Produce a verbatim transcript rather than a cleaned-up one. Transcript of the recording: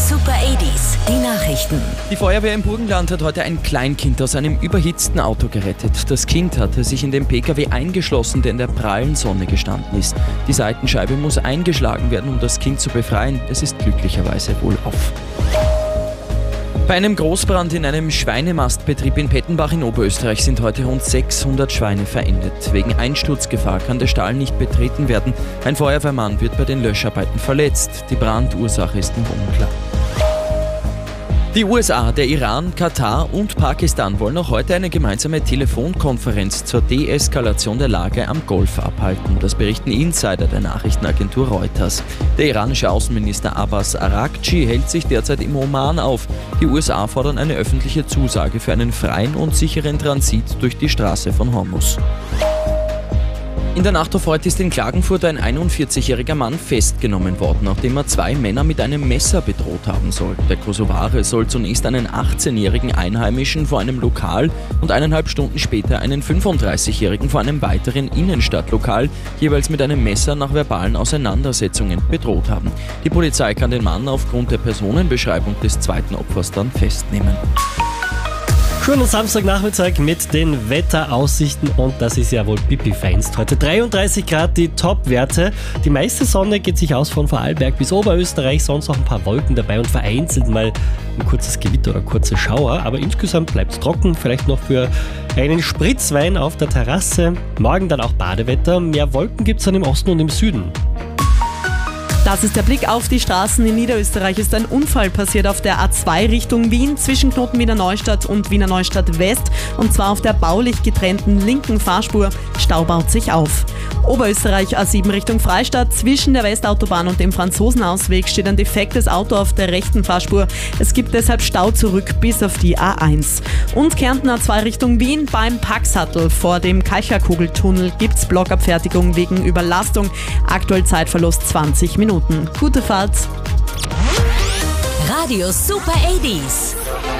Super achtziger, die Nachrichten. Die Feuerwehr im Burgenland hat heute ein Kleinkind aus einem überhitzten Auto gerettet. Das Kind hatte sich in den P K W eingeschlossen, der in der prallen Sonne gestanden ist. Die Seitenscheibe muss eingeschlagen werden, um das Kind zu befreien. Es ist glücklicherweise wohlauf. Bei einem Großbrand in einem Schweinemastbetrieb in Pettenbach in Oberösterreich sind heute rund sechshundert Schweine verendet. Wegen Einsturzgefahr kann der Stall nicht betreten werden. Ein Feuerwehrmann wird bei den Löscharbeiten verletzt. Die Brandursache ist noch unklar. Die U S A, der Iran, Katar und Pakistan wollen noch heute eine gemeinsame Telefonkonferenz zur Deeskalation der Lage am Golf abhalten. Das berichten Insider der Nachrichtenagentur Reuters. Der iranische Außenminister Abbas Araghchi hält sich derzeit im Oman auf. Die U S A fordern eine öffentliche Zusage für einen freien und sicheren Transit durch die Straße von Hormuz. In der Nacht auf heute ist in Klagenfurt ein einundvierzigjähriger Mann festgenommen worden, nachdem er zwei Männer mit einem Messer bedroht haben soll. Der Kosovare soll zunächst einen achtzehnjährigen Einheimischen vor einem Lokal und eineinhalb Stunden später einen fünfunddreißigjährigen vor einem weiteren Innenstadtlokal jeweils mit einem Messer nach verbalen Auseinandersetzungen bedroht haben. Die Polizei kann den Mann aufgrund der Personenbeschreibung des zweiten Opfers dann festnehmen. Schönen Samstagnachmittag mit den Wetteraussichten und das ist ja wohl pipi-feinst. Heute dreiunddreißig Grad die Top-Werte. Die meiste Sonne geht sich aus von Vorarlberg bis Oberösterreich, sonst auch ein paar Wolken dabei und vereinzelt mal ein kurzes Gewitter oder kurze Schauer. Aber insgesamt bleibt es trocken, vielleicht noch für einen Spritzwein auf der Terrasse. Morgen dann auch Badewetter. Mehr Wolken gibt es dann im Osten und im Süden. Das ist der Blick auf die Straßen. In Niederösterreich ist ein Unfall passiert auf der A zwei Richtung Wien, zwischen Knoten Wiener Neustadt und Wiener Neustadt West, und zwar auf der baulich getrennten linken Fahrspur. Stau baut sich auf. Oberösterreich A sieben Richtung Freistadt, zwischen der Westautobahn und dem Franzosenausweg steht ein defektes Auto auf der rechten Fahrspur. Es gibt deshalb Stau zurück bis auf die A eins. Und Kärnten A zwei Richtung Wien, beim Paxhattel vor dem Kalcherkugeltunnel gibt's Blockabfertigung wegen Überlastung. Aktuell Zeitverlust zwanzig Minuten. Gute Fahrt. Radio Super achtziger.